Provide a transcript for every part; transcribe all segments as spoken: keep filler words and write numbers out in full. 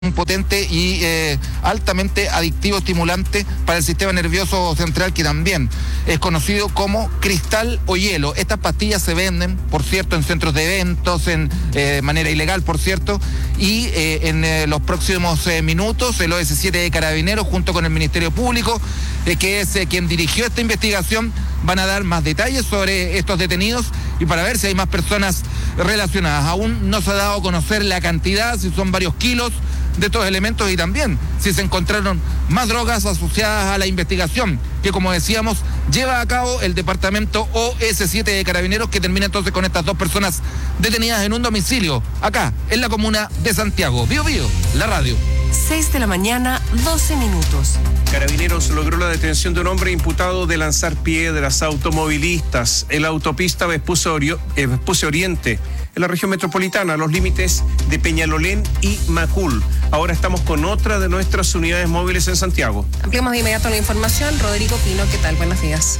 un potente y eh, altamente adictivo estimulante para el sistema nervioso central, que también es conocido como cristal o hielo. Estas pastillas se venden, por cierto, en centros de eventos, en eh, de manera ilegal, por cierto, y eh, en eh, los próximos eh, minutos el O S siete de Carabineros, junto con el Ministerio Público, eh, que es eh, quien dirigió esta investigación, van a dar más detalles sobre estos detenidos y para ver si hay más personas relacionadas. Aún no se ha dado a conocer la cantidad, si son varios kilos de estos elementos, y también si se encontraron más drogas asociadas a la investigación que, como decíamos, lleva a cabo el departamento O S siete de Carabineros, que termina entonces con estas dos personas detenidas en un domicilio acá en la comuna de Santiago. Bío Bío, la radio. seis de la mañana, doce minutos. Carabineros logró la detención de un hombre imputado de lanzar piedras a automovilistas en la autopista Vespucio Oriente, en la región metropolitana, a los límites de Peñalolén y Macul. Ahora estamos con otra de nuestras unidades móviles en Santiago. Ampliamos de inmediato la información. Rodrigo Pino, ¿qué tal? Buenos días.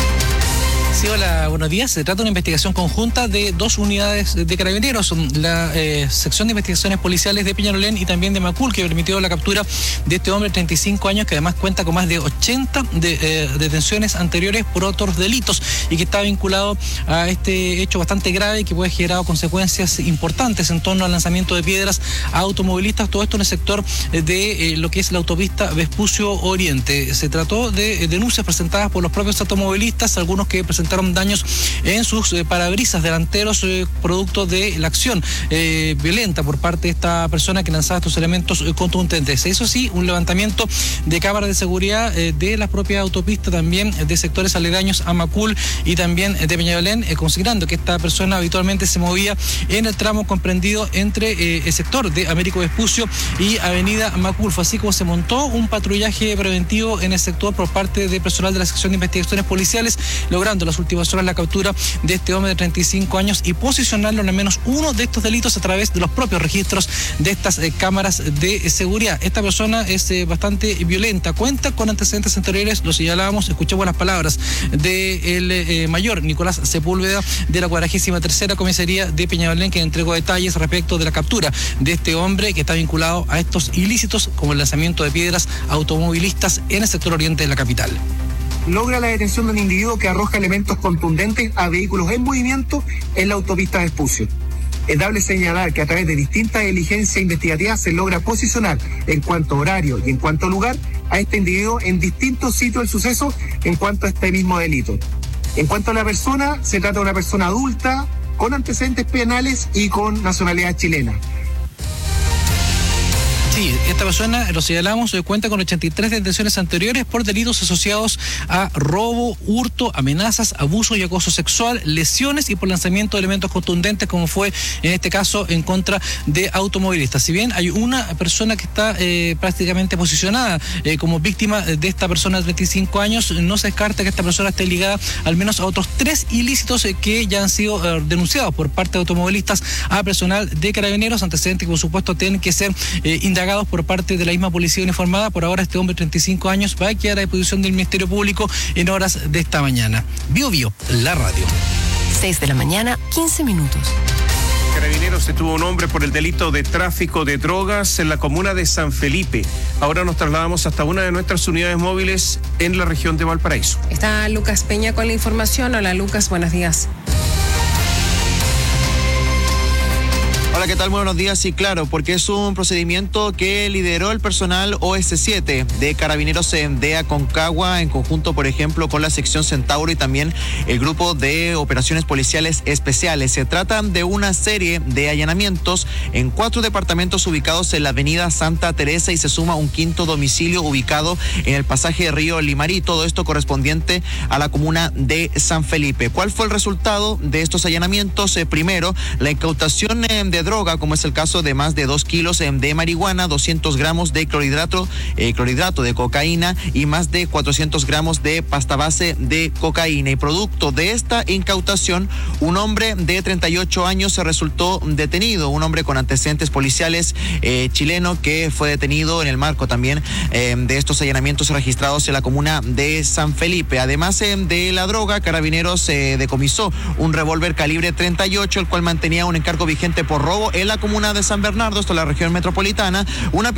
Sí, hola, buenos días. Se trata de una investigación conjunta de dos unidades de Carabineros, la eh, sección de investigaciones policiales de Peñalolén y también de Macul, que permitió la captura de este hombre de treinta y cinco años, que además cuenta con más de ochenta de, eh, detenciones anteriores por otros delitos y que está vinculado a este hecho bastante grave que puede generar consecuencias importantes en torno al lanzamiento de piedras a automovilistas, todo esto en el sector de eh, lo que es la autopista Vespucio Oriente. Se trató de eh, denuncias presentadas por los propios automovilistas, algunos que presentaron daños en sus eh, parabrisas delanteros, eh, producto de la acción eh, violenta por parte de esta persona que lanzaba estos elementos eh, contundentes. Eso sí, un levantamiento de cámaras de seguridad eh, de la propia autopista, también de sectores aledaños a Macul y también de Peñalolén, eh, considerando que esta persona habitualmente se movía en el tramo comprendido entre eh, el sector de Américo Vespucio y Avenida Macul. Fue así como se montó un patrullaje preventivo en el sector por parte de personal de la sección de investigaciones policiales, logrando las últimas horas la captura de este hombre de treinta y cinco años y posicionarlo en al menos uno de estos delitos a través de los propios registros de estas eh, cámaras de seguridad. Esta persona es eh, bastante violenta, cuenta con antecedentes anteriores, lo señalábamos, escuchamos las palabras del eh, mayor Nicolás Sepúlveda de la cuadragésima tercera comisaría de Peñalolén, que entregó detalles respecto de la captura de este hombre que está vinculado a estos ilícitos como el lanzamiento de piedras automovilistas en el sector oriente de la capital. Logra la detención de un individuo que arroja elementos contundentes a vehículos en movimiento en la autopista Vespucio. Es dable señalar que a través de distintas diligencias investigativas se logra posicionar en cuanto a horario y en cuanto a lugar a este individuo en distintos sitios del suceso en cuanto a este mismo delito. En cuanto a la persona, se trata de una persona adulta con antecedentes penales y con nacionalidad chilena. Sí, esta persona, lo señalamos, cuenta con ochenta y tres detenciones anteriores por delitos asociados a robo, hurto, amenazas, abuso y acoso sexual, lesiones y por lanzamiento de elementos contundentes, como fue en este caso en contra de automovilistas. Si bien hay una persona que está eh, prácticamente posicionada eh, como víctima de esta persona de treinta y cinco años, no se descarta que esta persona esté ligada al menos a otros tres ilícitos eh, que ya han sido eh, denunciados por parte de automovilistas a personal de Carabineros, antecedentes que por supuesto tienen que ser eh, indagados por parte de la misma policía uniformada. Por ahora este hombre de treinta y cinco años va a quedar a disposición del Ministerio Público en horas de esta mañana. Bío Bío, la radio. seis de la mañana, quince minutos. Carabineros detuvo a un hombre por el delito de tráfico de drogas en la comuna de San Felipe. Ahora nos trasladamos hasta una de nuestras unidades móviles en la región de Valparaíso. Está Lucas Peña con la información. Hola Lucas, buenos días. Hola, ¿qué tal? Muy buenos días. Sí, claro, porque es un procedimiento que lideró el personal O S siete de Carabineros de Aconcagua, en conjunto, por ejemplo, con la sección Centauro y también el grupo de operaciones policiales especiales. Se trata de una serie de allanamientos en cuatro departamentos ubicados en la avenida Santa Teresa y se suma un quinto domicilio ubicado en el pasaje de Río Limarí. Todo esto correspondiente a la comuna de San Felipe. ¿Cuál fue el resultado de estos allanamientos? Eh, primero, la incautación eh, de droga, como es el caso de más de dos kilos de marihuana, doscientos gramos de clorhidrato, eh, clorhidrato de cocaína y más de cuatrocientos gramos de pasta base de cocaína. Y producto de esta incautación, un hombre de treinta y ocho años se resultó detenido, un hombre con antecedentes policiales eh, chileno que fue detenido en el marco también eh, de estos allanamientos registrados en la comuna de San Felipe. Además eh, de la droga, Carabineros eh, decomisó un revólver calibre treinta y ocho, el cual mantenía un encargo vigente por robo robo en la comuna de San Bernardo, esto en la región metropolitana. Una